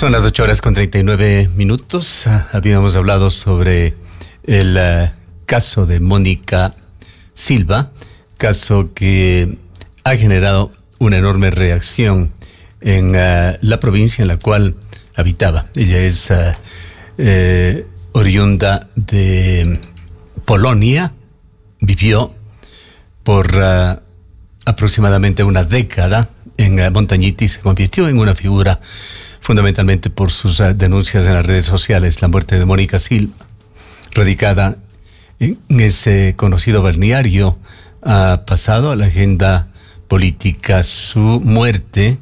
Son las 8:39. Habíamos hablado sobre el caso de Mónica Silva, caso que ha generado una enorme reacción en la provincia en la cual habitaba. Ella es oriunda de Polonia, vivió por aproximadamente una década en Montañita y se convirtió en una figura fundamentalmente por sus denuncias en las redes sociales. La muerte de Mónica Silva, radicada en ese conocido balneario, ha pasado a la agenda política. Su muerte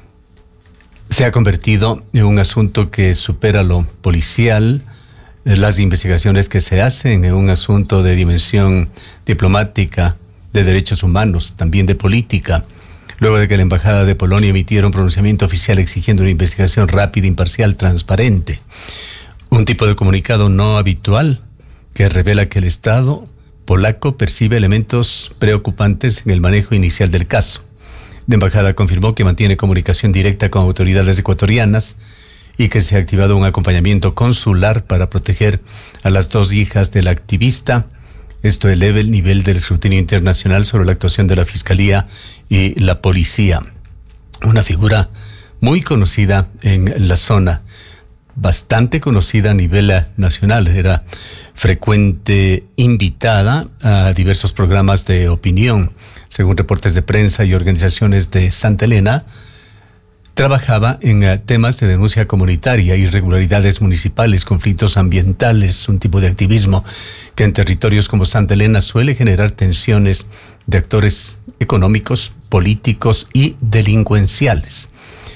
se ha convertido en un asunto que supera lo policial, las investigaciones que se hacen, en un asunto de dimensión diplomática, de derechos humanos, también de política. Luego de que la Embajada de Polonia emitiera un pronunciamiento oficial exigiendo una investigación rápida, imparcial, transparente. Un tipo de comunicado no habitual que revela que el Estado polaco percibe elementos preocupantes en el manejo inicial del caso. La Embajada confirmó que mantiene comunicación directa con autoridades ecuatorianas y que se ha activado un acompañamiento consular para proteger a las dos hijas de la activista. Esto eleva el nivel del escrutinio internacional sobre la actuación de la Fiscalía y la Policía. Una figura muy conocida en la zona, bastante conocida a nivel nacional. Era frecuente invitada a diversos programas de opinión. Según reportes de prensa y organizaciones de Santa Elena, trabajaba en temas de denuncia comunitaria, irregularidades municipales, conflictos ambientales, un tipo de activismo que en territorios como Santa Elena suele generar tensiones de actores económicos, políticos y delincuenciales.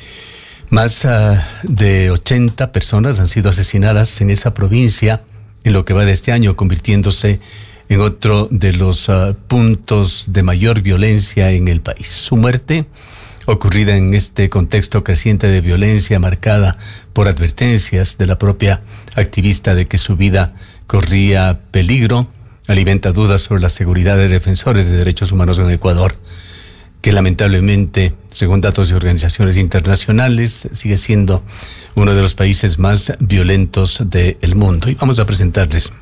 Más de 80 personas han sido asesinadas en esa provincia en lo que va de este año, convirtiéndose en otro de los puntos de mayor violencia en el país. Su muerte, ocurrida en este contexto creciente de violencia marcada por advertencias de la propia activista de que su vida corría peligro, alimenta dudas sobre la seguridad de defensores de derechos humanos en Ecuador, que lamentablemente, según datos de organizaciones internacionales, sigue siendo uno de los países más violentos del mundo. Y vamos a presentarles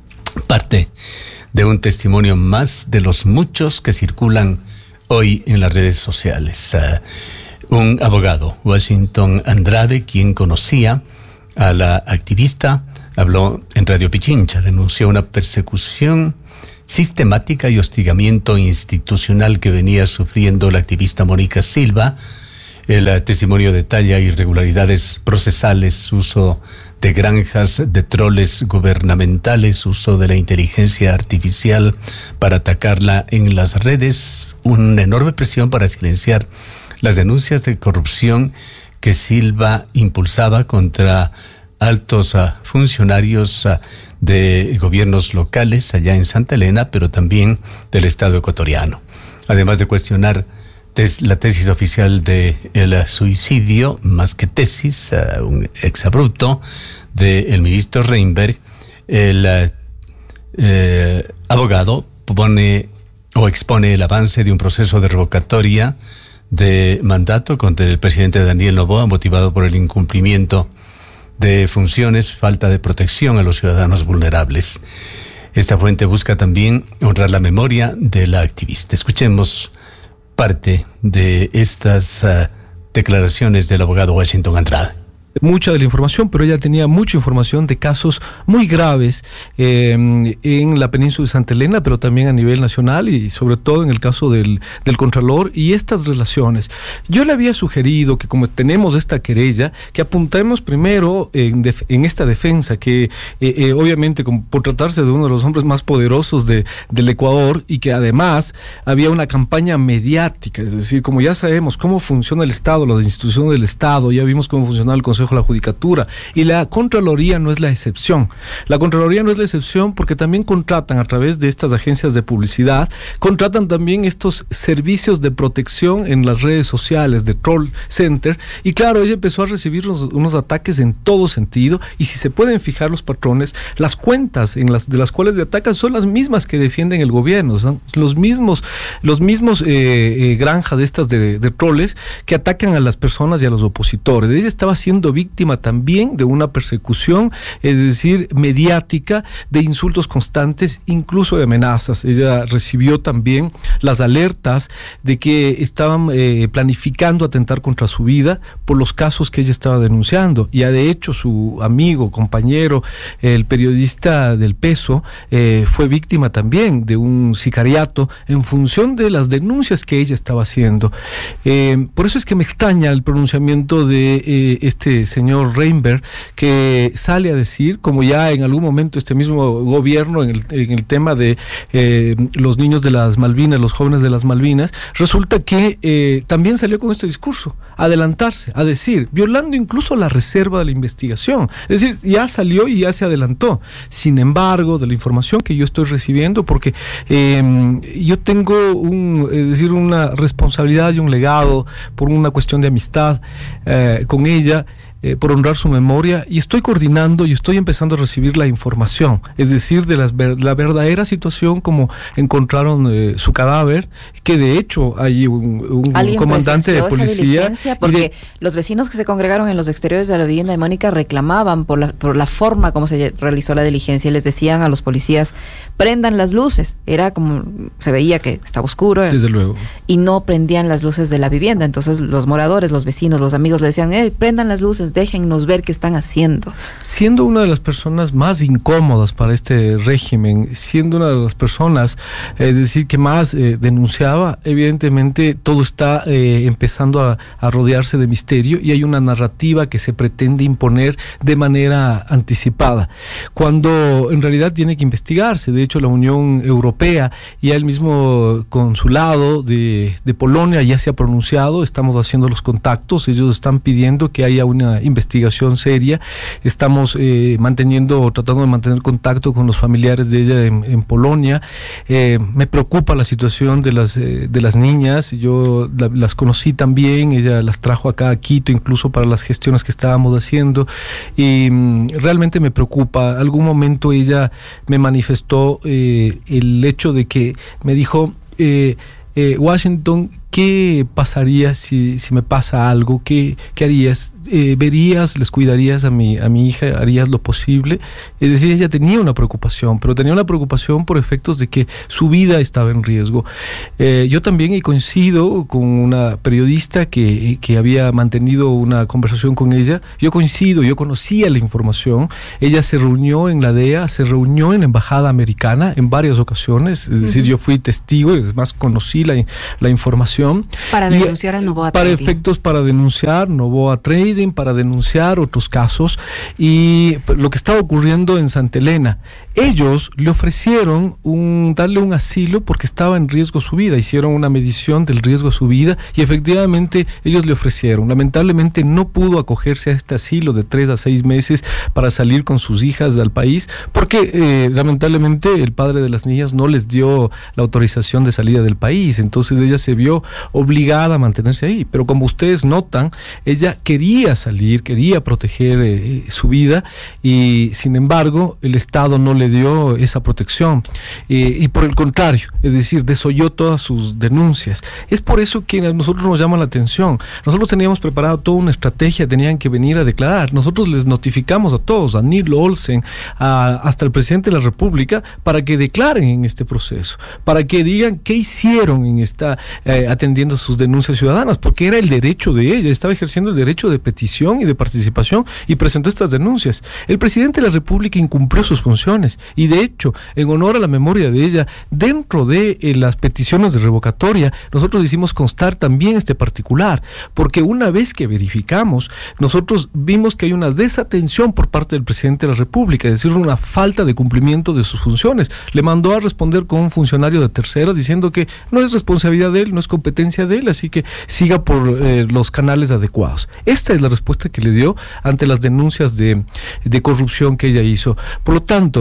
parte de un testimonio más de los muchos que circulan hoy en las redes sociales. Un abogado, Washington Andrade, quien conocía a la activista, habló en Radio Pichincha, denunció una persecución sistemática y hostigamiento institucional que venía sufriendo la activista Mónica Silva. El testimonio detalla irregularidades procesales, uso de granjas de troles gubernamentales, uso de la inteligencia artificial para atacarla en las redes, una enorme presión para silenciar las denuncias de corrupción que Silva impulsaba contra altos funcionarios de gobiernos locales allá en Santa Elena, pero también del Estado ecuatoriano. Además de cuestionar la tesis oficial de el suicidio, más que tesis, un exabrupto del ministro Reinberg, el abogado expone el avance de un proceso de revocatoria de mandato contra el presidente Daniel Noboa, motivado por el incumplimiento de funciones, falta de protección a los ciudadanos vulnerables. Esta fuente busca también honrar la memoria de la activista. Escuchemos parte de estas declaraciones del abogado Washington Andrade. Mucha de la información, pero ella tenía mucha información de casos muy graves en la península de Santa Elena, pero también a nivel nacional y sobre todo en el caso del Contralor y estas relaciones. Yo le había sugerido que, como tenemos esta querella, que apuntemos primero en esta defensa, que obviamente por tratarse de uno de los hombres más poderosos del Ecuador y que además había una campaña mediática, es decir, como ya sabemos cómo funciona el Estado, las instituciones del Estado, ya vimos cómo funciona el Consejo de la Judicatura, y la Contraloría no es la excepción. La Contraloría no es la excepción porque también contratan a través de estas agencias de publicidad, contratan también estos servicios de protección en las redes sociales de Troll Center, y claro, ella empezó a recibir unos ataques en todo sentido, y si se pueden fijar los patrones, las cuentas de las cuales le atacan son las mismas que defienden el gobierno, son los mismos granjas de estas de troles que atacan a las personas y a los opositores. Ella estaba siendo víctima también de una persecución, es decir, mediática, de insultos constantes, incluso de amenazas. Ella recibió también las alertas de que estaban planificando atentar contra su vida por los casos que ella estaba denunciando. Ya de hecho su amigo, compañero, el periodista del Peso, fue víctima también de un sicariato en función de las denuncias que ella estaba haciendo. Por eso es que me extraña el pronunciamiento de este señor Reinberg, que sale a decir, como ya en algún momento este mismo gobierno en el tema de los niños de las Malvinas, los jóvenes de las Malvinas, resulta que también salió con este discurso, adelantarse, a decir, violando incluso la reserva de la investigación. Es decir, ya salió y ya se adelantó. Sin embargo, de la información que yo estoy recibiendo, porque yo tengo una responsabilidad y un legado por una cuestión de amistad con ella, por honrar su memoria, y estoy coordinando y estoy empezando a recibir la información, es decir, de la verdadera situación, como encontraron su cadáver, que de hecho hay un comandante de policía. Porque los vecinos que se congregaron en los exteriores de la vivienda de Mónica reclamaban por la forma como se realizó la diligencia, y les decían a los policías, prendan las luces. Era como, se veía que estaba oscuro, desde luego, y no prendían las luces de la vivienda. Entonces los moradores, los vecinos, los amigos le decían, prendan las luces, déjennos ver qué están haciendo. Siendo una de las personas más incómodas para este régimen, siendo una de las personas, que más denunciaba, evidentemente todo está empezando a rodearse de misterio, y hay una narrativa que se pretende imponer de manera anticipada, cuando en realidad tiene que investigarse. De hecho, la Unión Europea y el mismo consulado de Polonia ya se ha pronunciado, estamos haciendo los contactos, ellos están pidiendo que haya una investigación seria. Estamos tratando de mantener contacto con los familiares de ella en Polonia. Me preocupa la situación de las niñas. Yo las conocí también, ella las trajo acá a Quito, incluso para las gestiones que estábamos haciendo, y realmente me preocupa. Algún momento ella me manifestó el hecho de que me dijo, Washington, ¿qué pasaría si me pasa algo? ¿Qué harías? ¿Verías, les cuidarías a mi hija? ¿Harías lo posible? Es decir, ella tenía una preocupación, pero tenía una preocupación por efectos de que su vida estaba en riesgo. Yo también coincido con una periodista que había mantenido una conversación con ella. Yo conocía la información. Ella se reunió en la DEA, se reunió en la Embajada Americana en varias ocasiones. Es decir, yo fui testigo y además conocí la información. Para denunciar a Novoa Trading. Para efectos, para denunciar Novoa Trading, para denunciar otros casos, y lo que estaba ocurriendo en Santa Elena. Ellos le ofrecieron darle un asilo porque estaba en riesgo su vida. Hicieron una medición del riesgo de su vida y efectivamente ellos le ofrecieron. Lamentablemente no pudo acogerse a este asilo de 3 a 6 meses para salir con sus hijas al país, porque lamentablemente el padre de las niñas no les dio la autorización de salida del país. Entonces ella se vio obligada a mantenerse ahí. Pero como ustedes notan, ella quería salir, quería proteger su vida, y sin embargo el Estado no le dio esa protección, y por el contrario, es decir, desoyó todas sus denuncias. Es por eso que a nosotros nos llama la atención. Nosotros teníamos preparado toda una estrategia, tenían que venir a declarar. Nosotros les notificamos a todos, a Neil Olsen, hasta el presidente de la República, para que declaren en este proceso, para que digan qué hicieron en atendiendo sus denuncias ciudadanas, porque era el derecho de ella, estaba ejerciendo el derecho de petición y de participación, y presentó estas denuncias. El presidente de la República incumplió sus funciones, y de hecho, en honor a la memoria de ella, dentro de las peticiones de revocatoria, nosotros hicimos constar también este particular, porque una vez que verificamos, nosotros vimos que hay una desatención por parte del presidente de la República, es decir, una falta de cumplimiento de sus funciones. Le mandó a responder con un funcionario de tercero diciendo que no es responsabilidad de él, no es competencia de él, así que siga por los canales adecuados. Esta es la respuesta que le dio ante las denuncias de corrupción que ella hizo. Por lo tanto,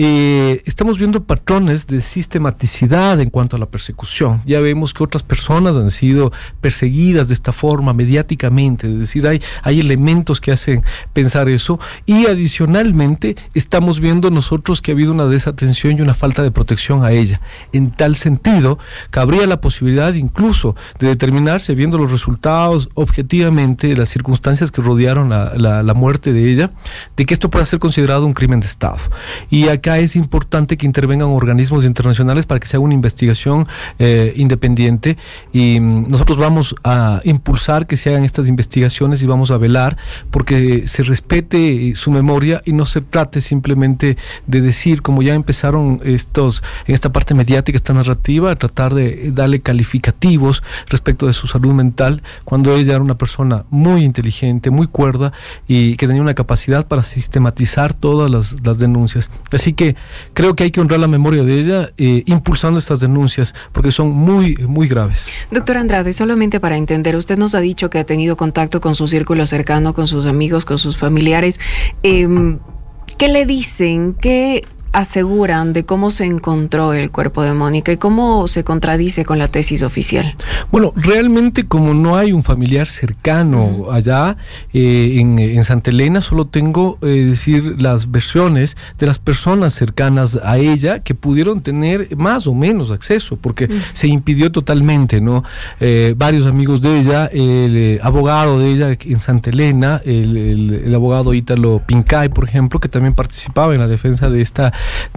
estamos viendo patrones de sistematicidad en cuanto a la persecución. Ya vemos que otras personas han sido perseguidas de esta forma mediáticamente, es decir, hay elementos que hacen pensar eso, y adicionalmente estamos viendo nosotros que ha habido una desatención y una falta de protección a ella. En tal sentido, cabría la posibilidad incluso incluso de determinarse, viendo los resultados objetivamente de las circunstancias que rodearon la muerte de ella, de que esto pueda ser considerado un crimen de Estado. Y acá es importante que intervengan organismos internacionales para que se haga una investigación independiente, y nosotros vamos a impulsar que se hagan estas investigaciones y vamos a velar porque se respete su memoria y no se trate simplemente de decir, como ya empezaron en esta parte mediática, esta narrativa, a tratar de darle calificativos respecto de su salud mental, cuando ella era una persona muy inteligente, muy cuerda y que tenía una capacidad para sistematizar todas las denuncias. Así que creo que hay que honrar la memoria de ella impulsando estas denuncias porque son muy, muy graves. Doctor Andrade, solamente para entender, usted nos ha dicho que ha tenido contacto con su círculo cercano, con sus amigos, con sus familiares. ¿Qué le dicen? ¿Qué aseguran de cómo se encontró el cuerpo de Mónica y cómo se contradice con la tesis oficial? Bueno, realmente como no hay un familiar cercano allá en Santa Elena, solo tengo decir las versiones de las personas cercanas a ella que pudieron tener más o menos acceso, porque se impidió totalmente, ¿no? Varios amigos de ella, el abogado de ella en Santa Elena, el abogado Ítalo Pincay, por ejemplo, que también participaba en la defensa de esta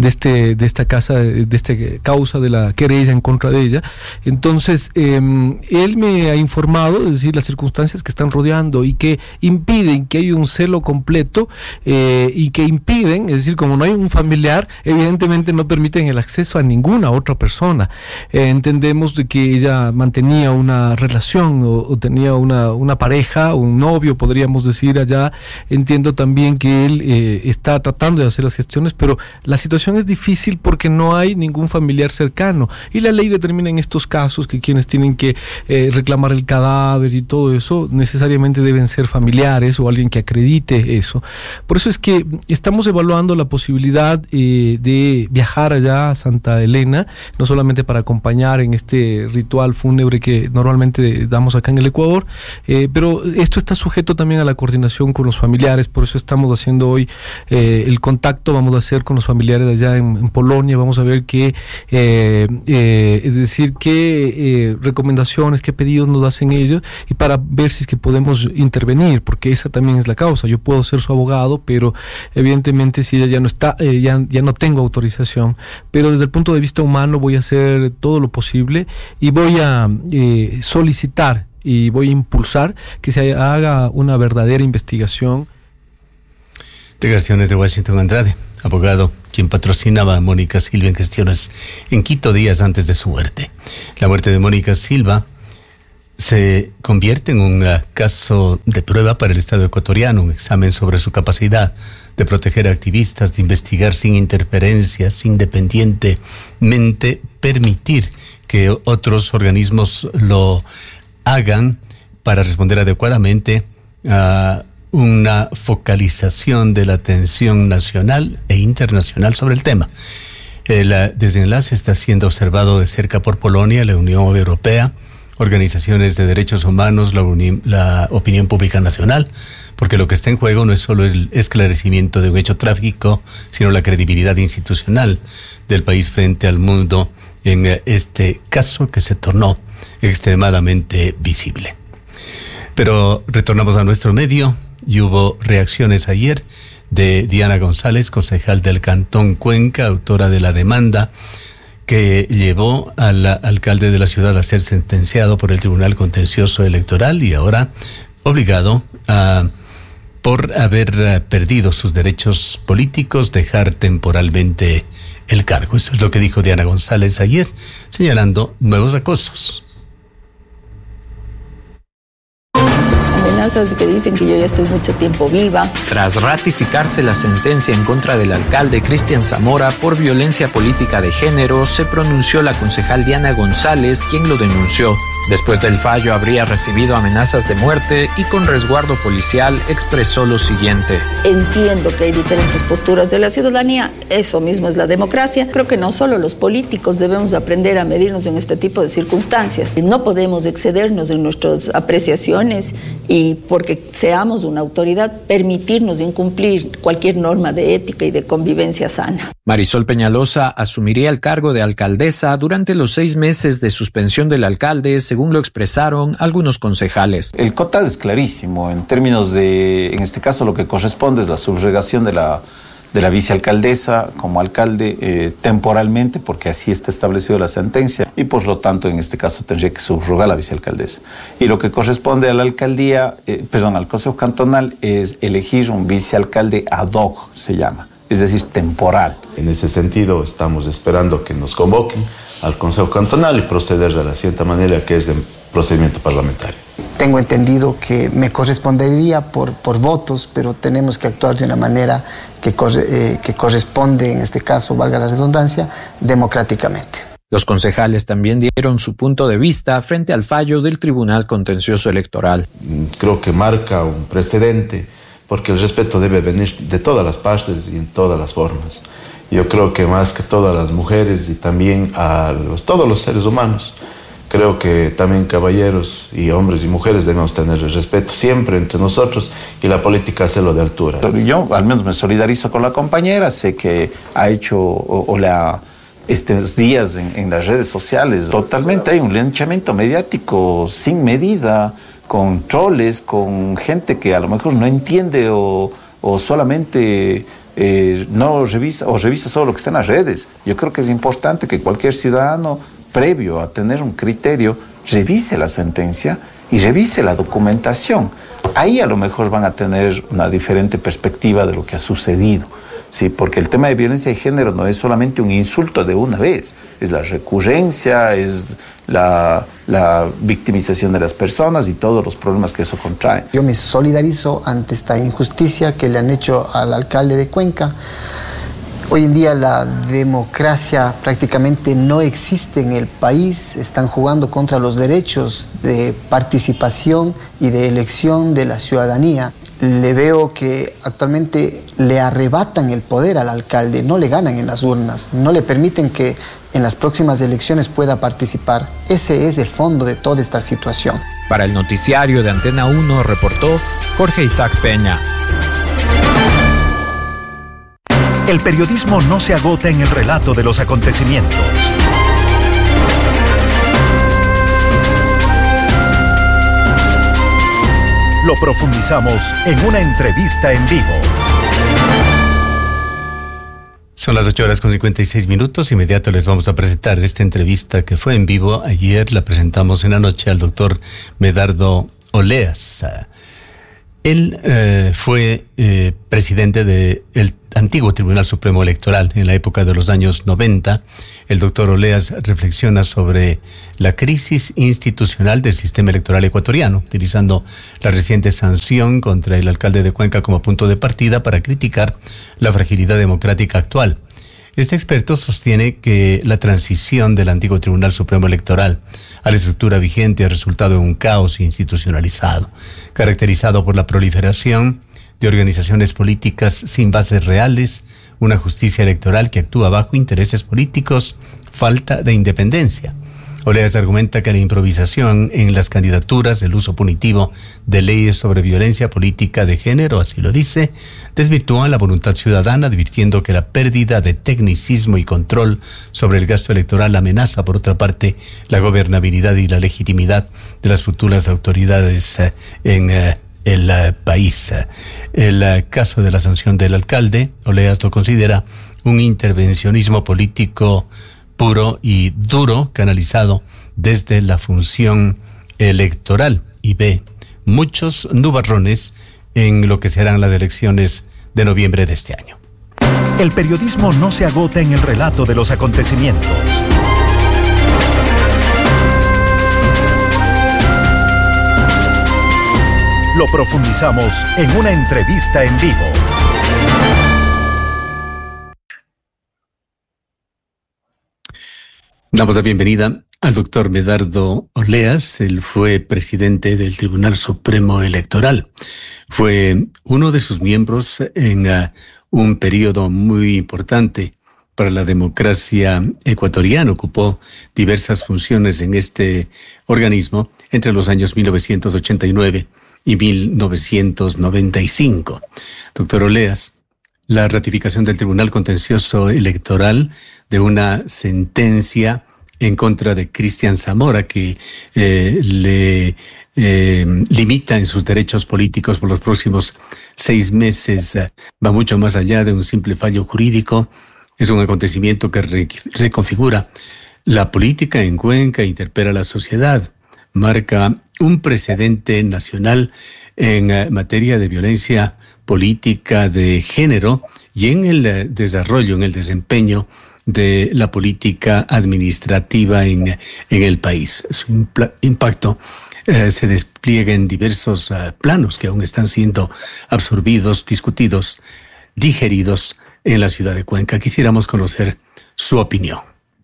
causa de la querella en contra de ella. Entonces él me ha informado, es decir, las circunstancias que están rodeando y que impiden que haya un celo completo, y que impiden, es decir, como no hay un familiar, evidentemente no permiten el acceso a ninguna otra persona. Entendemos de que ella mantenía una relación o tenía una pareja, un novio, podríamos decir allá. Entiendo también que él está tratando de hacer las gestiones, pero la situación es difícil porque no hay ningún familiar cercano, y la ley determina en estos casos que quienes tienen que reclamar el cadáver y todo eso necesariamente deben ser familiares o alguien que acredite eso. Por eso es que estamos evaluando la posibilidad de viajar allá a Santa Elena, no solamente para acompañar en este ritual fúnebre que normalmente damos acá en el Ecuador, pero esto está sujeto también a la coordinación con los familiares. Por eso estamos haciendo hoy el contacto, vamos a hacer con los familiares de allá en Polonia, vamos a ver qué recomendaciones, qué pedidos nos hacen ellos, y para ver si es que podemos intervenir, porque esa también es la causa. Yo puedo ser su abogado, pero evidentemente si ella ya no está, ya no tengo autorización, pero desde el punto de vista humano voy a hacer todo lo posible y voy a solicitar y voy a impulsar que se haga una verdadera investigación. Declaraciones de Washington Andrade, abogado, quien patrocinaba a Mónica Silva en gestiones en Quito días antes de su muerte. La muerte de Mónica Silva se convierte en un caso de prueba para el Estado ecuatoriano, un examen sobre su capacidad de proteger a activistas, de investigar sin interferencias, independientemente, permitir que otros organismos lo hagan para responder adecuadamente a una focalización de la atención nacional e internacional sobre el tema. El desenlace está siendo observado de cerca por Polonia, la Unión Europea, organizaciones de derechos humanos, la opinión pública nacional, porque lo que está en juego no es solo el esclarecimiento de un hecho trágico, sino la credibilidad institucional del país frente al mundo en este caso que se tornó extremadamente visible. Pero retornamos a nuestro medio. Y hubo reacciones ayer de Diana González, concejal del Cantón Cuenca, autora de la demanda que llevó al alcalde de la ciudad a ser sentenciado por el Tribunal Contencioso Electoral y ahora obligado por haber perdido sus derechos políticos, dejar temporalmente el cargo. Eso es lo que dijo Diana González ayer, señalando nuevos acosos. Que dicen que yo ya estoy mucho tiempo viva. Tras ratificarse la sentencia en contra del alcalde Cristian Zamora por violencia política de género, se pronunció la concejal Diana González, quien lo denunció. Después del fallo habría recibido amenazas de muerte y con resguardo policial expresó lo siguiente. Entiendo que hay diferentes posturas de la ciudadanía, eso mismo es la democracia. Creo que no solo los políticos debemos aprender a medirnos en este tipo de circunstancias. No podemos excedernos en nuestras apreciaciones y porque seamos una autoridad, permitirnos incumplir cualquier norma de ética y de convivencia sana. Marisol Peñalosa asumiría el cargo de alcaldesa durante los 6 meses de suspensión del alcalde, según lo expresaron algunos concejales. El COTAD es clarísimo en términos de, en este caso, lo que corresponde es la subrogación de la vicealcaldesa como alcalde temporalmente, porque así está establecido la sentencia, y por lo tanto en este caso tendría que subrogar la vicealcaldesa. Y lo que corresponde a la alcaldía, al Consejo Cantonal, es elegir un vicealcalde ad hoc, se llama, es decir, temporal. En ese sentido estamos esperando que nos convoquen al Consejo Cantonal y proceder de la cierta manera que es de procedimiento parlamentario. Tengo entendido que me correspondería por votos, pero tenemos que actuar de una manera que corresponde, en este caso, valga la redundancia, democráticamente. Los concejales también dieron su punto de vista frente al fallo del Tribunal Contencioso Electoral. Creo que marca un precedente, porque el respeto debe venir de todas las partes y en todas las formas. Yo creo que más que todas las mujeres y también a todos los seres humanos, creo que también caballeros y hombres y mujeres debemos tener el respeto siempre entre nosotros y la política hacerlo de altura. Yo al menos me solidarizo con la compañera, sé que ha hecho estos días en las redes sociales, totalmente hay un linchamiento mediático sin medida, con troles, con gente que a lo mejor no entiende o solamente no revisa o revisa solo lo que está en las redes. Yo creo que es importante que cualquier ciudadano, previo a tener un criterio, revise la sentencia y revise la documentación. Ahí a lo mejor van a tener una diferente perspectiva de lo que ha sucedido, ¿sí? Porque el tema de violencia de género no es solamente un insulto de una vez, es la recurrencia, es la victimización de las personas y todos los problemas que eso contrae. Yo me solidarizo ante esta injusticia que le han hecho al alcalde de Cuenca. Hoy en día la democracia prácticamente no existe en el país, están jugando contra los derechos de participación y de elección de la ciudadanía. Le veo que actualmente le arrebatan el poder al alcalde, no le ganan en las urnas, no le permiten que en las próximas elecciones pueda participar. Ese es el fondo de toda esta situación. Para el noticiario de Antena 1 reportó Jorge Isaac Peña. El periodismo no se agota en el relato de los acontecimientos. Lo profundizamos en una entrevista en vivo. Son las 8:56. Inmediato les vamos a presentar esta entrevista que fue en vivo. Ayer la presentamos en la noche al doctor Medardo Oleas. Él fue presidente del antiguo Tribunal Supremo Electoral en la época de los años 90. El doctor Oleas reflexiona sobre la crisis institucional del sistema electoral ecuatoriano, utilizando la reciente sanción contra el alcalde de Cuenca como punto de partida para criticar la fragilidad democrática actual. Este experto sostiene que la transición del antiguo Tribunal Supremo Electoral a la estructura vigente ha resultado en un caos institucionalizado, caracterizado por la proliferación de organizaciones políticas sin bases reales, una justicia electoral que actúa bajo intereses políticos, falta de independencia. Oleas argumenta que la improvisación en las candidaturas, el uso punitivo de leyes sobre violencia política de género, así lo dice, desvirtúan la voluntad ciudadana, advirtiendo que la pérdida de tecnicismo y control sobre el gasto electoral amenaza, por otra parte, la gobernabilidad y la legitimidad de las futuras autoridades en el país. El caso de la sanción del alcalde, Oleas lo considera un intervencionismo político puro y duro, canalizado desde la función electoral, y ve muchos nubarrones en lo que serán las elecciones de noviembre de este año. El periodismo no se agota en el relato de los acontecimientos. Lo profundizamos en una entrevista en vivo. Damos la bienvenida al doctor Medardo Oleas. Él fue presidente del Tribunal Supremo Electoral. Fue uno de sus miembros en un periodo muy importante para la democracia ecuatoriana. Ocupó diversas funciones en este organismo entre los años 1989 y 1995. Doctor Oleas, la ratificación del Tribunal Contencioso Electoral de una sentencia en contra de Cristian Zamora que le limita en sus derechos políticos por los próximos 6 meses, va mucho más allá de un simple fallo jurídico. Es un acontecimiento que reconfigura la política en Cuenca, interpela a la sociedad, marca un precedente nacional en materia de violencia política de género y en el desarrollo, en el desempeño de la política administrativa en el país. Su impacto se despliega en diversos planos que aún están siendo absorbidos, discutidos, digeridos en la ciudad de Cuenca. Quisiéramos conocer su opinión.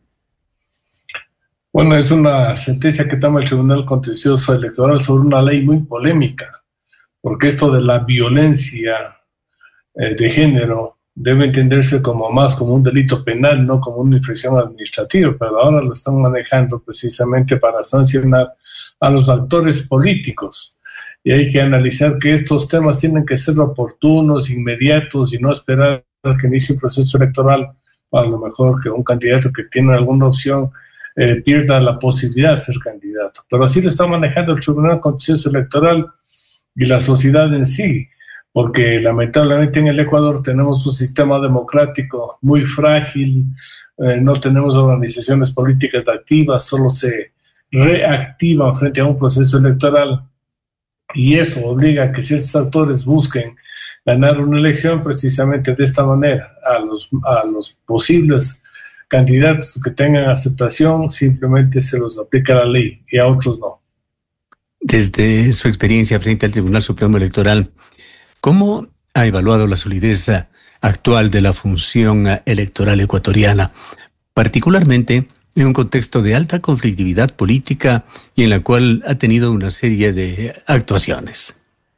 Bueno, es una sentencia que toma el Tribunal Contencioso Electoral sobre una ley muy polémica, porque esto de la violencia de género debe entenderse más como un delito penal, no como una infracción administrativa, pero ahora lo están manejando precisamente para sancionar a los actores políticos. Y hay que analizar que estos temas tienen que ser oportunos, inmediatos, y no esperar a que inicie un proceso electoral, a lo mejor que un candidato que tiene alguna opción pierda la posibilidad de ser candidato. Pero así lo está manejando el Tribunal Contencioso Electoral y la sociedad en sí, porque lamentablemente en el Ecuador tenemos un sistema democrático muy frágil, no tenemos organizaciones políticas activas, solo se reactivan frente a un proceso electoral, y eso obliga a que ciertos actores busquen ganar una elección precisamente de esta manera. A los posibles candidatos que tengan aceptación simplemente se los aplica la ley y a otros no. Desde su experiencia frente al Tribunal Supremo Electoral, ¿cómo ha evaluado la solidez actual de la función electoral ecuatoriana, particularmente en un contexto de alta conflictividad política y en la cual ha tenido una serie de actuaciones?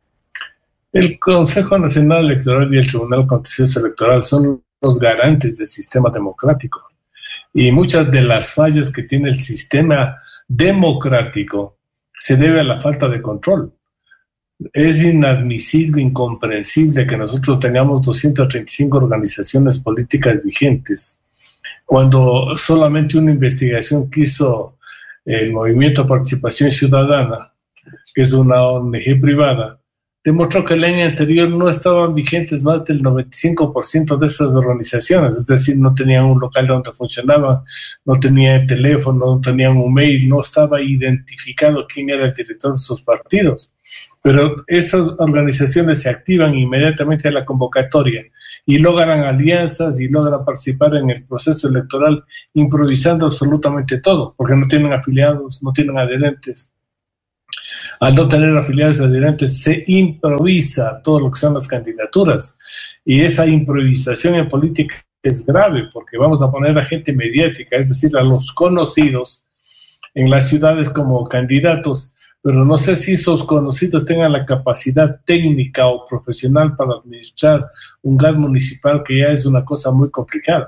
El Consejo Nacional Electoral y el Tribunal Contencioso Electoral son los garantes del sistema democrático. Y muchas de las fallas que tiene el sistema democrático se debe a la falta de control. Es inadmisible, incomprensible que nosotros tengamos 235 organizaciones políticas vigentes, cuando solamente una investigación que hizo el Movimiento de Participación Ciudadana, que es una ONG privada, demostró que el año anterior no estaban vigentes más del 95% de esas organizaciones, es decir, no tenían un local donde funcionaban, no tenían teléfono, no tenían un mail, no estaba identificado quién era el director de sus partidos. Pero esas organizaciones se activan inmediatamente a la convocatoria y logran alianzas y logran participar en el proceso electoral improvisando absolutamente todo, porque no tienen afiliados, no tienen adherentes. Al no tener afiliados y adherentes, se improvisa todo lo que son las candidaturas. Y esa improvisación en política es grave, porque vamos a poner a gente mediática, es decir, a los conocidos en las ciudades como candidatos, pero no sé si esos conocidos tengan la capacidad técnica o profesional para administrar un GAT municipal, que ya es una cosa muy complicada.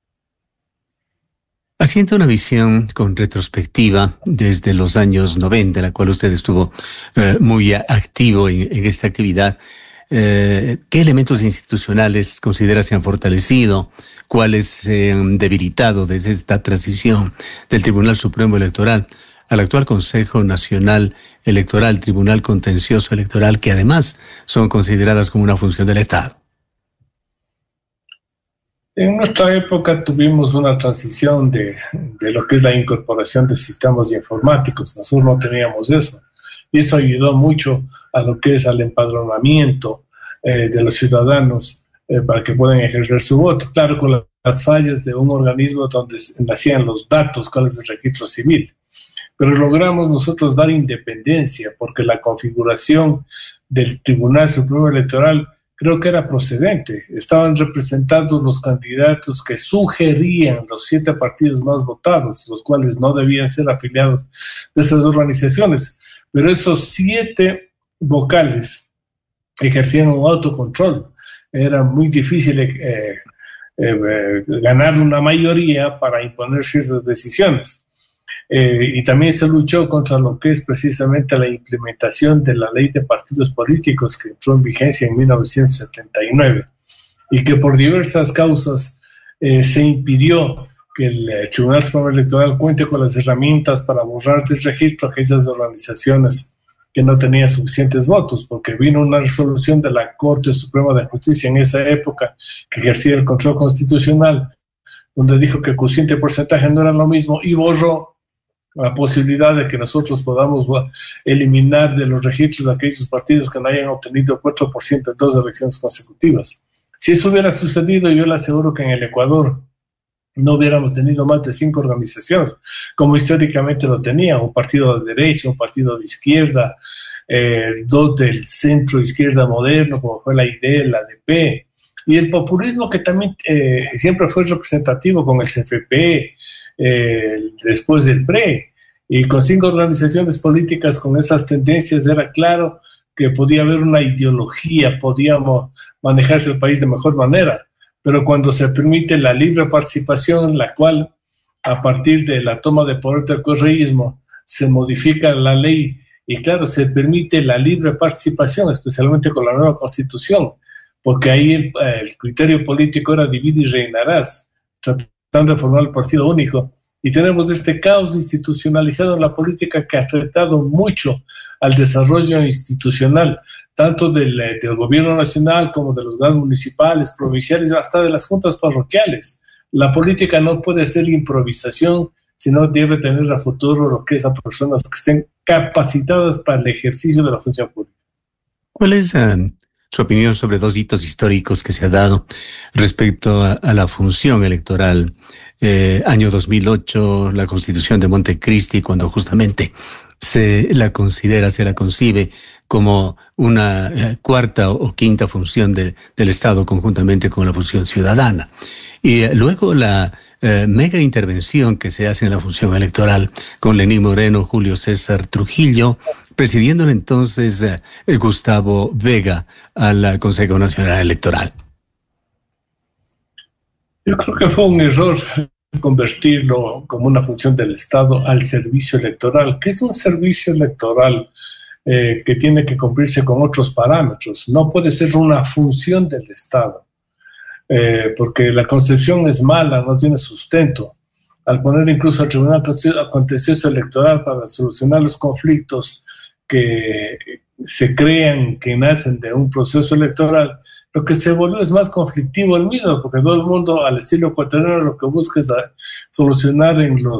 Haciendo una visión con retrospectiva desde los años 90, en la cual usted estuvo muy activo en esta actividad, ¿qué elementos institucionales considera se han fortalecido? ¿Cuáles se han debilitado desde esta transición del Tribunal Supremo Electoral al actual Consejo Nacional Electoral, Tribunal Contencioso Electoral, que además son consideradas como una función del Estado? En nuestra época tuvimos una transición de lo que es la incorporación de sistemas informáticos. Nosotros no teníamos eso. Y eso ayudó mucho a lo que es al empadronamiento de los ciudadanos para que puedan ejercer su voto. Claro, con las fallas de un organismo donde nacían los datos, cuál es el registro civil. Pero logramos nosotros dar independencia, porque la configuración del Tribunal Supremo Electoral creo que era procedente. Estaban representados los candidatos que sugerían los 7 partidos más votados, los cuales no debían ser afiliados de esas organizaciones. Pero esos 7 vocales ejercían un autocontrol. Era muy difícil ganar una mayoría para imponer ciertas decisiones. y también se luchó contra lo que es precisamente la implementación de la ley de partidos políticos que entró en vigencia en 1979 y que por diversas causas se impidió que el Tribunal Supremo Electoral cuente con las herramientas para borrar del registro a aquellas organizaciones que no tenían suficientes votos, porque vino una resolución de la Corte Suprema de Justicia en esa época que ejercía el control constitucional, donde dijo que el cociente y porcentaje no eran lo mismo y borró la posibilidad de que nosotros podamos eliminar de los registros aquellos partidos que no hayan obtenido 4% en 2 elecciones consecutivas. Si eso hubiera sucedido, yo le aseguro que en el Ecuador no hubiéramos tenido más de 5 organizaciones, como históricamente lo tenía, un partido de derecha, un partido de izquierda, 2 del centro izquierda moderno, como fue la ID, la ADP, y el populismo que también siempre fue representativo con el CFP, después del PRE, y con 5 organizaciones políticas con esas tendencias era claro que podía haber una ideología, podíamos manejarse el país de mejor manera. Pero cuando se permite la libre participación, la cual a partir de la toma de poder del correísmo se modifica la ley y claro, se permite la libre participación, especialmente con la nueva constitución, porque ahí el criterio político era divide y reinarás, tratando de formar el partido único. Y tenemos este caos institucionalizado en la política que ha afectado mucho al desarrollo institucional, tanto del gobierno nacional como de los gobiernos municipales, provinciales, hasta de las juntas parroquiales. La política no puede ser improvisación, sino debe tener a futuro lo que es a personas que estén capacitadas para el ejercicio de la función pública. ¿Cuál es su opinión sobre 2 hitos históricos que se ha dado respecto a la función electoral? Año 2008, la Constitución de Montecristi, cuando justamente se la concibe como una cuarta o quinta función del Estado conjuntamente con la función ciudadana. Y luego la mega intervención que se hace en la función electoral con Lenín Moreno, Julio César Trujillo, presidiendo entonces Gustavo Vega al Consejo Nacional Electoral. Yo creo que fue un error convertirlo como una función del Estado al servicio electoral, que es un servicio electoral que tiene que cumplirse con otros parámetros. No puede ser una función del Estado, porque la concepción es mala, no tiene sustento. Al poner incluso al Tribunal Contencioso Electoral para solucionar los conflictos que se crean, que nacen de un proceso electoral, lo que se volvió es más conflictivo el mismo, porque todo el mundo, al estilo ecuatoriano, lo que busca es solucionar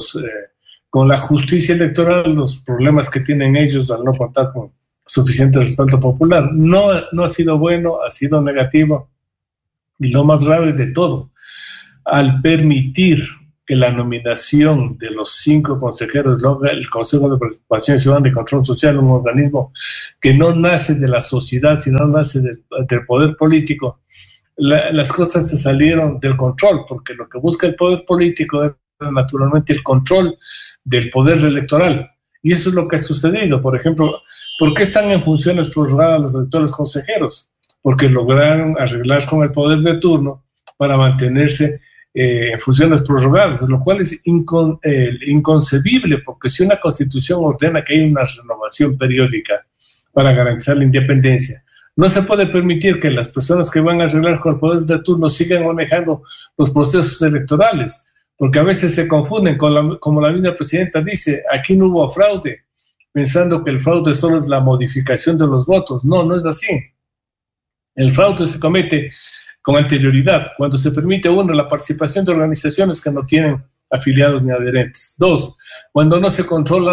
con la justicia electoral los problemas que tienen ellos al no contar con suficiente respaldo popular. No ha sido bueno, ha sido negativo, y lo más grave de todo, al permitir que la nominación de los 5 consejeros logra el Consejo de Participación Ciudadana y Control Social, un organismo que no nace de la sociedad, sino nace del poder político, las cosas se salieron del control, porque lo que busca el poder político es naturalmente el control del poder electoral. Y eso es lo que ha sucedido. Por ejemplo, ¿por qué están en funciones prorrogadas los actuales consejeros? Porque lograron arreglar con el poder de turno para mantenerse en funciones prorrogadas, lo cual es inconcebible, porque si una constitución ordena que hay una renovación periódica para garantizar la independencia, no se puede permitir que las personas que van a arreglar con el poder de turno sigan manejando los procesos electorales, porque a veces se confunden, como la misma presidenta dice, aquí no hubo fraude, pensando que el fraude solo es la modificación de los votos. No es así. El fraude se comete con anterioridad, cuando se permite, 1, la participación de organizaciones que no tienen afiliados ni adherentes. 2, cuando no se controla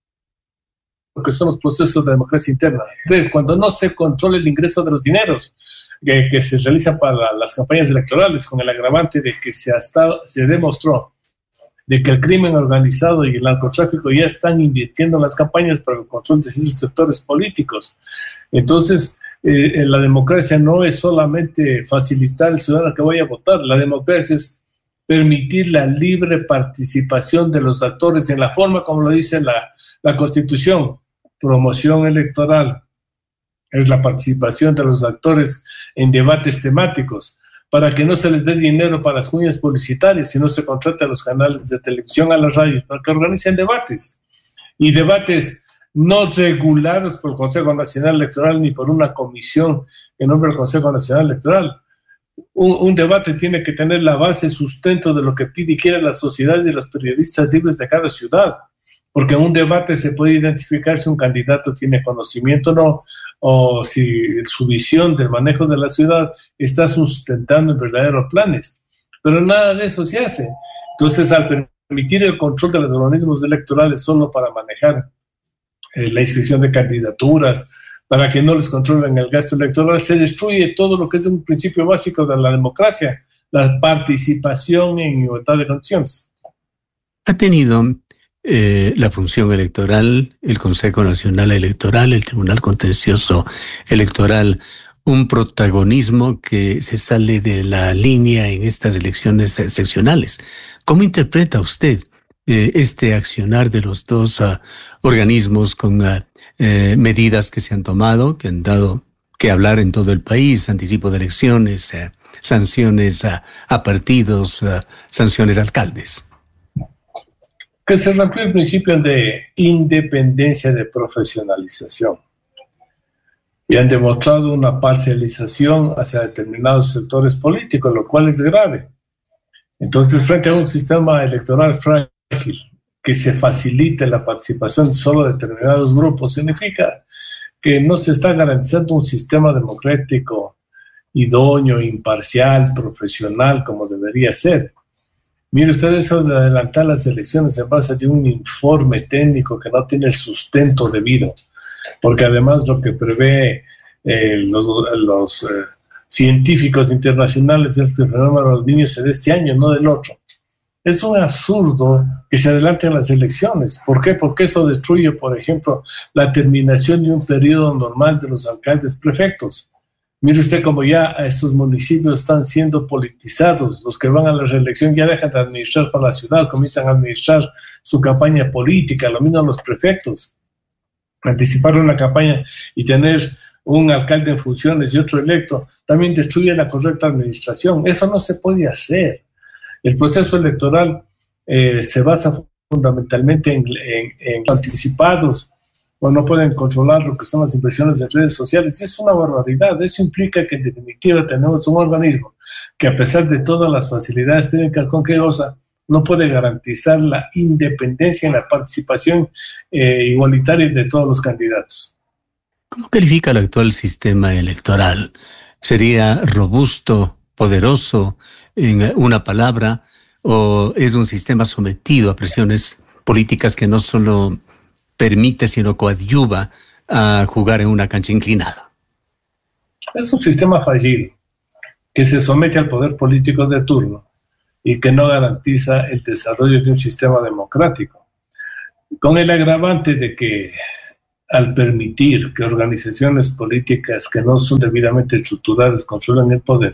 lo que son los procesos de democracia interna. 3, cuando no se controla el ingreso de los dineros que se realizan para las campañas electorales, con el agravante de que se demostró de que el crimen organizado y el narcotráfico ya están invirtiendo en las campañas para el control de esos sectores políticos. Entonces, la democracia no es solamente facilitar al ciudadano que vaya a votar, la democracia es permitir la libre participación de los actores en la forma como lo dice la Constitución. Promoción electoral es la participación de los actores en debates temáticos. para que no se les dé dinero para las cuñas publicitarias, sino se contrate a los canales de televisión, a las radios, para que organicen debates. Y debates no regulados por el Consejo Nacional Electoral ni por una comisión en nombre del Consejo Nacional Electoral. Un debate tiene que tener la base, sustento de lo que pide y quiere la sociedad y los periodistas libres de cada ciudad. Porque en un debate se puede identificar si un candidato tiene conocimiento o no, o si su visión del manejo de la ciudad está sustentando en verdaderos planes. Pero nada de eso se hace. Entonces, al permitir el control de los organismos electorales solo para manejar la inscripción de candidaturas, para que no les controlen el gasto electoral, se destruye todo lo que es un principio básico de la democracia, la participación en igualdad de condiciones. Ha tenido la función electoral, el Consejo Nacional Electoral, el Tribunal Contencioso Electoral, un protagonismo que se sale de la línea en estas elecciones seccionales. ¿Cómo interpreta usted este accionar de los dos organismos con medidas que se han tomado, que han dado que hablar en todo el país, anticipo de elecciones, sanciones a partidos, sanciones a alcaldes? Que se rompió el principio de independencia de profesionalización y han demostrado una parcialización hacia determinados sectores políticos, lo cual es grave. Entonces, frente a un sistema electoral frágil, que se facilite la participación solo de determinados grupos, significa que no se está garantizando un sistema democrático idóneo, imparcial, profesional, como debería ser. Mire usted, eso de adelantar las elecciones en base de un informe técnico que no tiene el sustento debido, porque además lo que prevé los científicos internacionales es que el fenómeno de los niños se dé este año, no del otro. Es un absurdo que se adelanten las elecciones. ¿Por qué? Porque eso destruye, por ejemplo, la terminación de un periodo normal de los alcaldes prefectos. Mire usted cómo ya estos municipios están siendo politizados. Los que van a la reelección ya dejan de administrar para la ciudad, comienzan a administrar su campaña política, lo mismo los prefectos. Anticipar una campaña y tener un alcalde en funciones y otro electo también destruye la correcta administración. Eso no se puede hacer. El proceso electoral se basa fundamentalmente en anticipados, o no pueden controlar lo que son las inversiones de redes sociales. Es una barbaridad. Eso implica que en definitiva tenemos un organismo que, a pesar de todas las facilidades técnicas con que goza, no puede garantizar la independencia en la participación igualitaria de todos los candidatos. ¿Cómo califica el actual sistema electoral? ¿Sería robusto, poderoso, en una palabra, o es un sistema sometido a presiones políticas que no solo permite, sino coadyuva a jugar en una cancha inclinada? Es un sistema fallido que se somete al poder político de turno y que no garantiza el desarrollo de un sistema democrático, con el agravante de que al permitir que organizaciones políticas que no son debidamente estructuradas controlen el poder,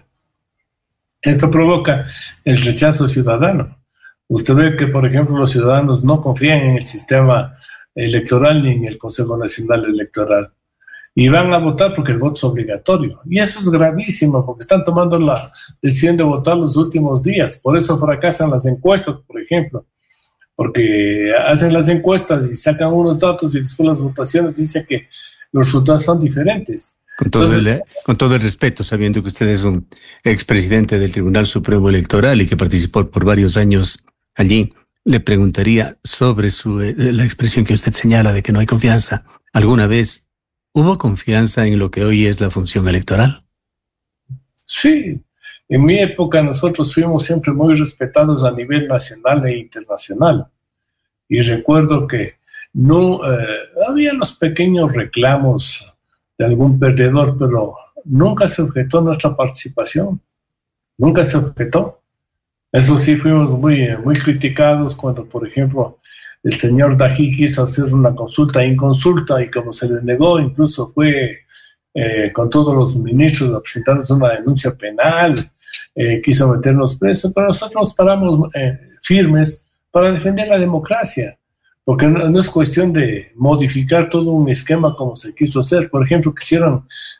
esto provoca el rechazo ciudadano. Usted ve que, por ejemplo, los ciudadanos no confían en el sistema electoral ni en el Consejo Nacional Electoral y van a votar porque el voto es obligatorio, y eso es gravísimo porque están tomando la decisión de votar los últimos días. Por eso fracasan las encuestas, por ejemplo, porque hacen las encuestas y sacan unos datos y después las votaciones dicen que los resultados son diferentes. Con todo el respeto, sabiendo que usted es un expresidente del Tribunal Supremo Electoral y que participó por varios años allí, le preguntaría sobre la expresión que usted señala de que no hay confianza. ¿Alguna vez hubo confianza en lo que hoy es la función electoral? Sí, en mi época nosotros fuimos siempre muy respetados a nivel nacional e internacional. Y recuerdo que no había los pequeños reclamos de algún perdedor, pero nunca se objetó nuestra participación. Nunca se objetó. Eso sí, fuimos muy criticados cuando, por ejemplo, el señor Dají quiso hacer una consulta inconsulta y como se le negó, incluso fue con todos los ministros a presentarnos una denuncia penal, quiso meternos presos, pero nosotros nos paramos firmes para defender la democracia, porque no es cuestión de modificar todo un esquema como se quiso hacer. Por ejemplo, quisieron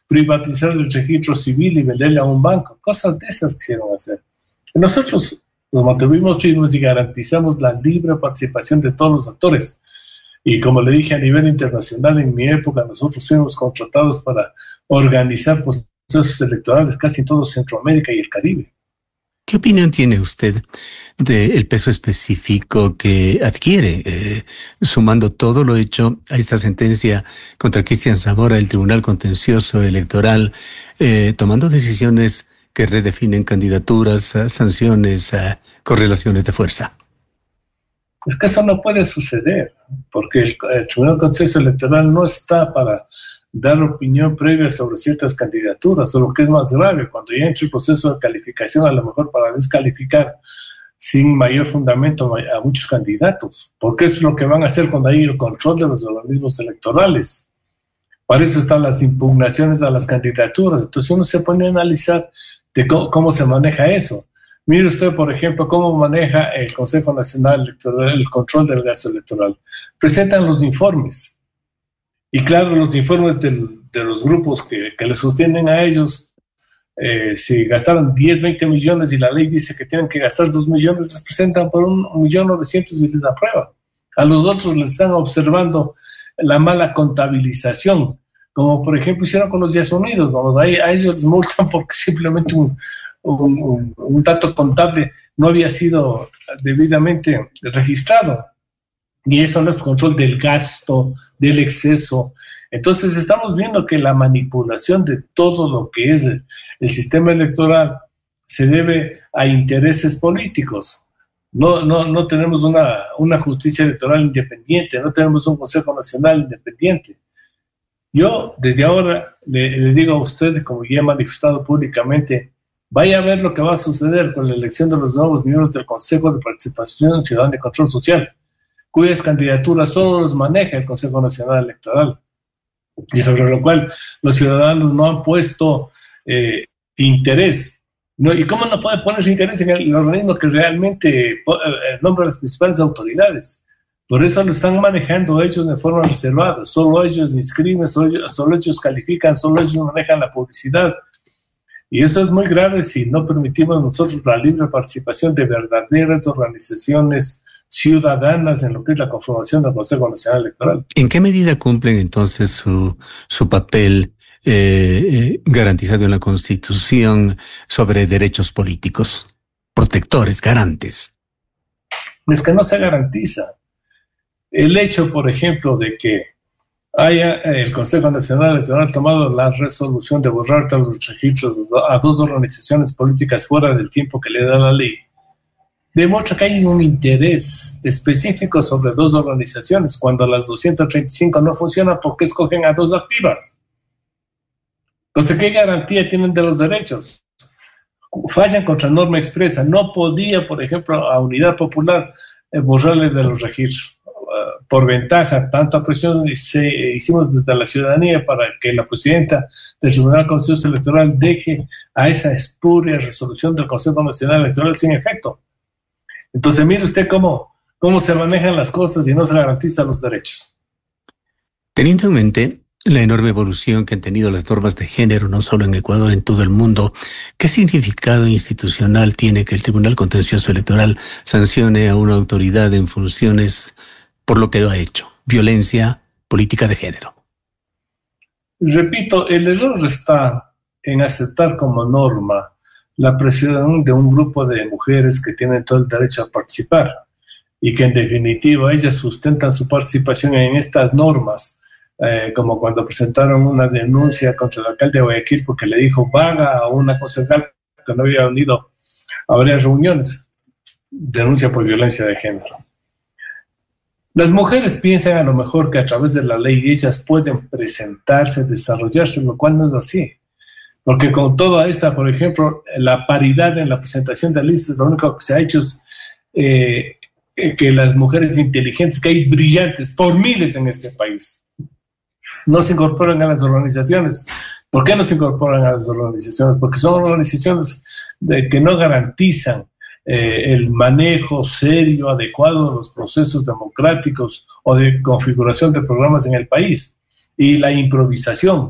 privatizar el registro civil y venderle a un banco. Cosas de esas quisieron hacer. Nosotros nos mantuvimos firmes y garantizamos la libre participación de todos los actores. Y como le dije, a nivel internacional, en mi época, nosotros fuimos contratados para organizar procesos electorales casi en todo Centroamérica y el Caribe. ¿Qué opinión tiene usted del peso específico que adquiere, sumando todo lo hecho a esta sentencia contra Cristian Zamora, el Tribunal Contencioso Electoral, tomando decisiones que redefinen candidaturas, sanciones, correlaciones de fuerza? Es que eso no puede suceder, porque el Tribunal Contencioso Electoral no está para dar opinión previa sobre ciertas candidaturas, o lo que es más grave, cuando ya entra el proceso de calificación, a lo mejor para descalificar sin mayor fundamento a muchos candidatos, porque eso es lo que van a hacer cuando hay el control de los organismos electorales. Para eso están las impugnaciones a las candidaturas. Entonces uno se pone a analizar de cómo se maneja eso. Mire usted, por ejemplo, cómo maneja el Consejo Nacional Electoral el control del gasto electoral. Presentan los informes. Y claro, los informes de los grupos que les sostienen a ellos, si gastaron 10, 20 millones y la ley dice que tienen que gastar 2 millones, les presentan por 1.900.000 y les aprueban. A los otros les están observando la mala contabilización, como por ejemplo hicieron con los Días Unidos. Vamos, a ellos les multan porque simplemente un dato contable no había sido debidamente registrado. Y eso no es control del gasto, del exceso. Entonces estamos viendo que la manipulación de todo lo que es el sistema electoral se debe a intereses políticos. No tenemos una justicia electoral independiente, no tenemos un Consejo Nacional independiente. Yo desde ahora le digo a usted, como ya he manifestado públicamente, vaya a ver lo que va a suceder con la elección de los nuevos miembros del Consejo de Participación Ciudadana y Control Social, cuyas candidaturas solo los maneja el Consejo Nacional Electoral, y sobre lo cual los ciudadanos no han puesto interés. ¿Y cómo no puede ponerse interés en el organismo que realmente nombra las principales autoridades? Por eso lo están manejando ellos de forma reservada. Solo ellos inscriben, solo ellos califican, solo ellos manejan la publicidad. Y eso es muy grave si no permitimos nosotros la libre participación de verdaderas organizaciones ciudadanas en lo que es la conformación del Consejo Nacional Electoral. ¿En qué medida cumplen entonces su papel garantizado en la Constitución sobre derechos políticos, protectores, garantes? Es que no se garantiza. El hecho, por ejemplo, de que haya el Consejo Nacional Electoral tomado la resolución de borrar todos los registros a 2 organizaciones políticas fuera del tiempo que le da la ley, demuestra que hay un interés específico sobre 2 organizaciones, cuando las 235 no funcionan porque escogen a 2 activas. Entonces, ¿qué garantía tienen de los derechos? Fallan contra norma expresa. No podía, por ejemplo, a Unidad Popular borrarle de los registros. Por ventaja, tanta presión hicimos desde la ciudadanía para que la presidenta del Tribunal Contencioso Electoral deje a esa espuria resolución del Consejo Nacional Electoral sin efecto. Entonces, mire usted cómo se manejan las cosas y no se garantizan los derechos. Teniendo en mente la enorme evolución que han tenido las normas de género, no solo en Ecuador, en todo el mundo, ¿qué significado institucional tiene que el Tribunal Contencioso Electoral sancione a una autoridad en funciones por lo que lo ha hecho? Violencia, política de género. Repito, el error está en aceptar como norma la presión de un grupo de mujeres que tienen todo el derecho a participar y que en definitiva ellas sustentan su participación en estas normas, como cuando presentaron una denuncia contra el alcalde de Guayaquil porque le dijo vaga a una concejal que no había venido a varias reuniones, denuncia por violencia de género. Las mujeres piensan a lo mejor que a través de la ley ellas pueden presentarse, desarrollarse, lo cual no es así. Porque con toda esta, por ejemplo, la paridad en la presentación de listas, lo único que se ha hecho es que las mujeres inteligentes, que hay brillantes por miles en este país, no se incorporan a las organizaciones. ¿Por qué no se incorporan a las organizaciones? Porque son organizaciones que no garantizan el manejo serio, adecuado de los procesos democráticos o de configuración de programas en el país. Y la improvisación.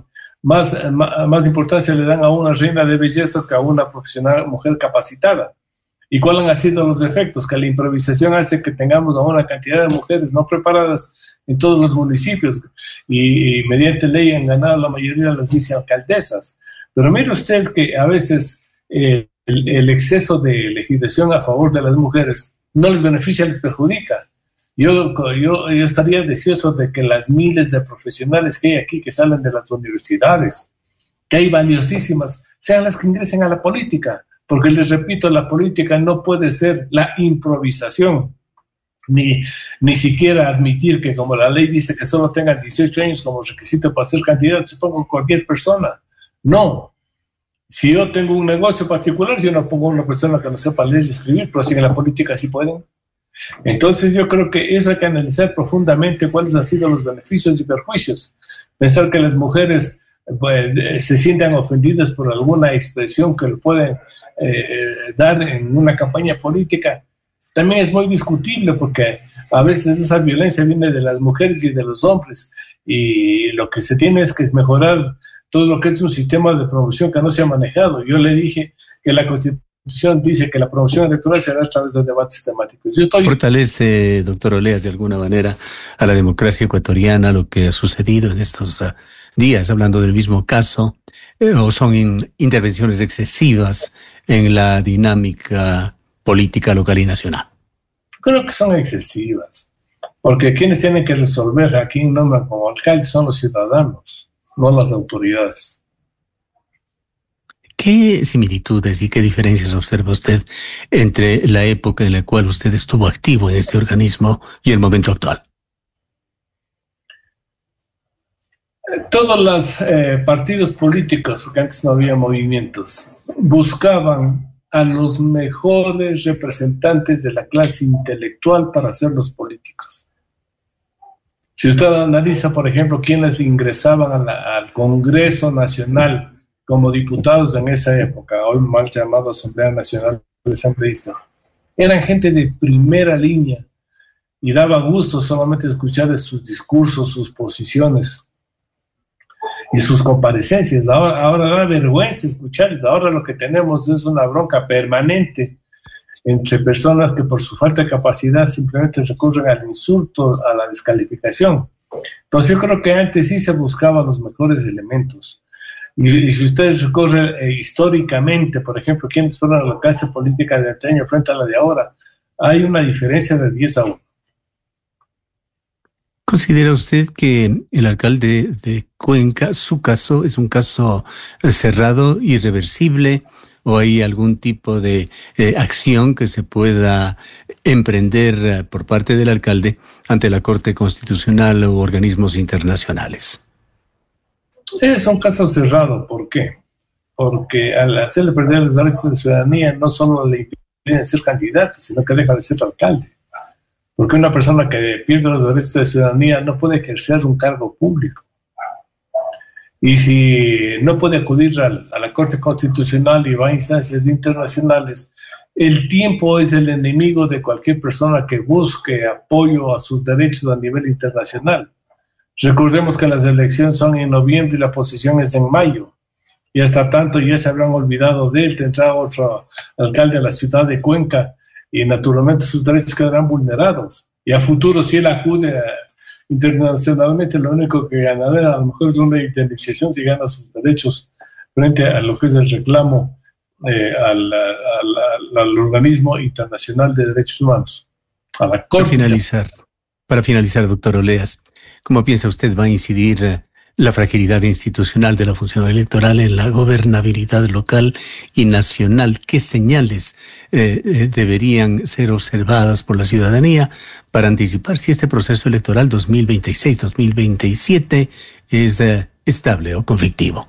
más importancia le dan a una reina de belleza que a una profesional mujer capacitada. ¿Y cuáles han sido los efectos? Que la improvisación hace que tengamos a una cantidad de mujeres no preparadas en todos los municipios y mediante ley han ganado la mayoría de las vicealcaldesas. Pero mire usted que a veces el exceso de legislación a favor de las mujeres no les beneficia, les perjudica. Yo estaría deseoso de que las miles de profesionales que hay aquí, que salen de las universidades, que hay valiosísimas, sean las que ingresen a la política. Porque les repito, la política no puede ser la improvisación, ni siquiera admitir que como la ley dice que solo tengan 18 años como requisito para ser candidato, se ponga cualquier persona. No. Si yo tengo un negocio particular, yo no pongo a una persona que no sepa leer y escribir, pero si en la política sí pueden. Entonces yo creo que eso hay que analizar profundamente cuáles han sido los beneficios y perjuicios. Pensar que las mujeres se sientan ofendidas por alguna expresión que le pueden dar en una campaña política, también es muy discutible, porque a veces esa violencia viene de las mujeres y de los hombres, y lo que se tiene es que mejorar todo lo que es un sistema de promoción que no se ha manejado. Yo le dije que la Constitución dice que la promoción electoral será a través de debates temáticos. ¿Fortalece, doctor Oleas, de alguna manera a la democracia ecuatoriana lo que ha sucedido en estos días, hablando del mismo caso, o son intervenciones excesivas en la dinámica política local y nacional? Creo que son excesivas, porque quienes tienen que resolver a quién nombran como alcalde son los ciudadanos, no las autoridades. ¿Qué similitudes y qué diferencias observa usted entre la época en la cual usted estuvo activo en este organismo y el momento actual? Todos los partidos políticos, porque antes no había movimientos, buscaban a los mejores representantes de la clase intelectual para ser los políticos. Si usted analiza, por ejemplo, quienes ingresaban al Congreso Nacional como diputados en esa época, hoy mal llamado Asamblea Nacional de Asambleístas, eran gente de primera línea y daba gusto solamente escuchar sus discursos, sus posiciones y sus comparecencias. Ahora da vergüenza escucharles. Ahora lo que tenemos es una bronca permanente entre personas que por su falta de capacidad simplemente recurren al insulto, a la descalificación. Entonces yo creo que antes sí se buscaban los mejores elementos. Y si ustedes recorren históricamente, por ejemplo, quienes fueron a la clase política de antaño frente a la de ahora, hay una diferencia de 10-1. ¿Considera usted que el alcalde de Cuenca, su caso, es un caso cerrado, irreversible, o hay algún tipo de acción que se pueda emprender por parte del alcalde ante la Corte Constitucional u organismos internacionales? Es un caso cerrado. ¿Por qué? Porque al hacerle perder los derechos de ciudadanía no solo le impiden ser candidato, sino que deja de ser alcalde. Porque una persona que pierde los derechos de ciudadanía no puede ejercer un cargo público. Y si no puede acudir a la Corte Constitucional y va a instancias internacionales, el tiempo es el enemigo de cualquier persona que busque apoyo a sus derechos a nivel internacional. Recordemos que las elecciones son en noviembre y la posesión es en mayo. Y hasta tanto ya se habrán olvidado de él, tendrá otro alcalde de la ciudad de Cuenca y naturalmente sus derechos quedarán vulnerados. Y a futuro, si él acude internacionalmente, lo único que ganará a lo mejor es una indemnización si gana sus derechos frente a lo que es el reclamo al organismo internacional de derechos humanos, a la Corte. Para finalizar, doctor Oleas, ¿cómo piensa usted va a incidir la fragilidad institucional de la función electoral en la gobernabilidad local y nacional? ¿Qué señales deberían ser observadas por la ciudadanía para anticipar si este proceso electoral 2026-2027 es estable o conflictivo?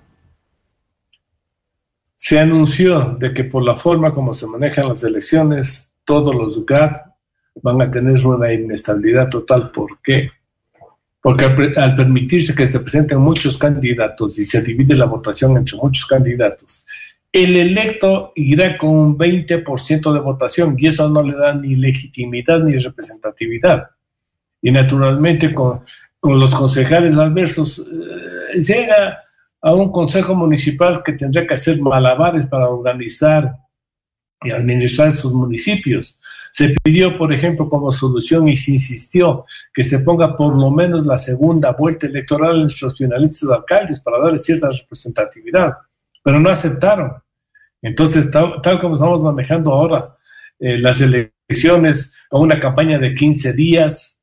Se anunció de que por la forma como se manejan las elecciones, todos los GAT van a tener una inestabilidad total. ¿Por qué? Porque al permitirse que se presenten muchos candidatos y se divide la votación entre muchos candidatos, el electo irá con un 20% de votación y eso no le da ni legitimidad ni representatividad. Y naturalmente con los concejales adversos llega a un consejo municipal que tendría que hacer malabares para organizar y administrar sus municipios. Se pidió, por ejemplo, como solución y se insistió que se ponga por lo menos la segunda vuelta electoral en nuestros finalistas alcaldes para darle cierta representatividad, pero no aceptaron. Entonces, tal como estamos manejando ahora las elecciones, con una campaña de 15 días,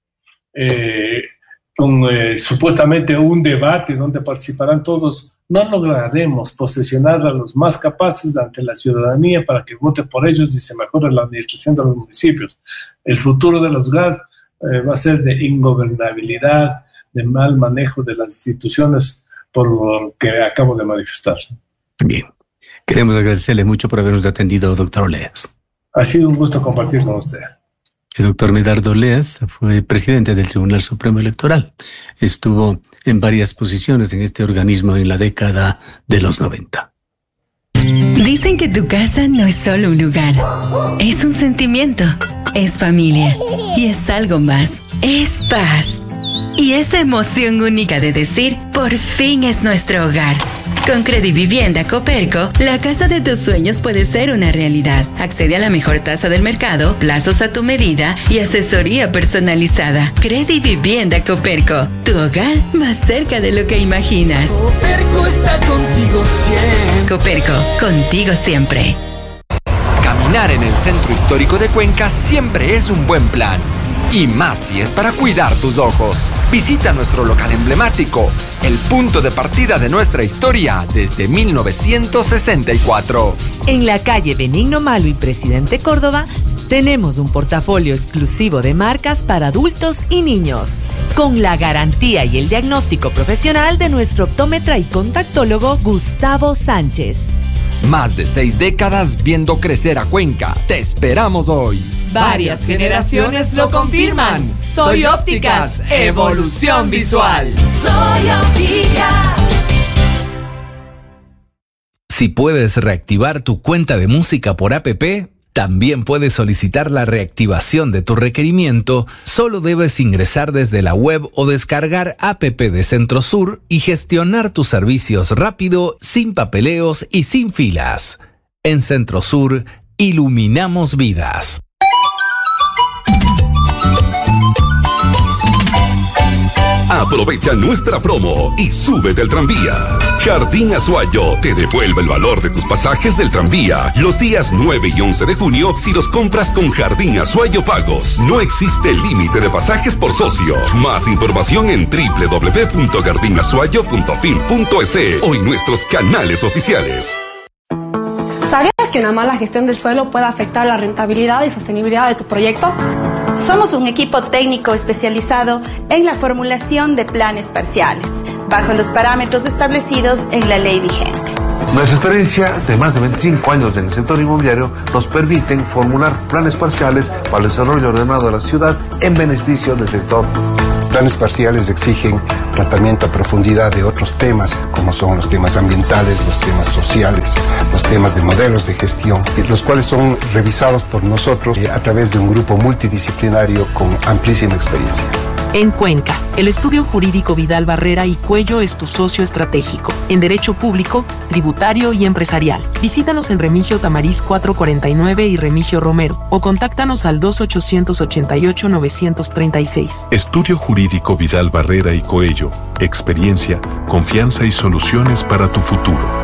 con supuestamente un debate donde participarán todos, no lograremos posesionar a los más capaces ante la ciudadanía para que vote por ellos y se mejore la administración de los municipios. El futuro de los GAD va a ser de ingobernabilidad, de mal manejo de las instituciones, por lo que acabo de manifestar. Bien. Queremos agradecerle mucho por habernos atendido, doctor Oleas. Ha sido un gusto compartir con usted. El doctor Medardo Oleas fue presidente del Tribunal Supremo Electoral. Estuvo en varias posiciones en este organismo en la década de los 90. Dicen que tu casa no es solo un lugar, es un sentimiento, es familia y es algo más, es paz. Y esa emoción única de decir, por fin es nuestro hogar. Con Credivivienda Coperco, la casa de tus sueños puede ser una realidad. Accede a la mejor tasa del mercado, plazos a tu medida y asesoría personalizada. Credivivienda Coperco, tu hogar más cerca de lo que imaginas. Coperco está contigo siempre. Coperco, contigo siempre. Caminar en el centro histórico de Cuenca siempre es un buen plan. Y más si es para cuidar tus ojos. Visita nuestro local emblemático, el punto de partida de nuestra historia desde 1964. En la calle Benigno Malo y Presidente Córdoba, tenemos un portafolio exclusivo de marcas para adultos y niños, con la garantía y el diagnóstico profesional de nuestro optómetra y contactólogo Gustavo Sánchez. Más de 6 décadas viendo crecer a Cuenca. Te esperamos hoy. Varias generaciones lo confirman. Soy Ópticas, evolución visual. Soy Ópticas. Si puedes reactivar tu cuenta de música por app, también puedes solicitar la reactivación de tu requerimiento. Solo debes ingresar desde la web o descargar app de Centrosur y gestionar tus servicios rápido, sin papeleos y sin filas. En Centrosur, iluminamos vidas. Aprovecha nuestra promo y súbete al tranvía. Jardín Azuayo te devuelve el valor de tus pasajes del tranvía los días 9 y 11 de junio si los compras con Jardín Azuayo Pagos. No existe límite de pasajes por socio. Más información en www.jardinazuayo.fin.es o en nuestros canales oficiales. ¿Sabías que una mala gestión del suelo puede afectar la rentabilidad y sostenibilidad de tu proyecto? Somos un equipo técnico especializado en la formulación de planes parciales, bajo los parámetros establecidos en la ley vigente. Nuestra experiencia de más de 25 años en el sector inmobiliario nos permiten formular planes parciales para el desarrollo ordenado de la ciudad en beneficio del sector. Planes parciales exigen tratamiento a profundidad de otros temas, como son los temas ambientales, los temas sociales, los temas de modelos de gestión, los cuales son revisados por nosotros a través de un grupo multidisciplinario con amplísima experiencia. En Cuenca, el estudio jurídico Vidal Barrera y Cuello es tu socio estratégico en derecho público, tributario y empresarial. Visítanos en Remigio Tamariz 449 y Remigio Romero o contáctanos al 2888-936. Estudio jurídico Vidal Barrera y Coello. Experiencia, confianza y soluciones para tu futuro.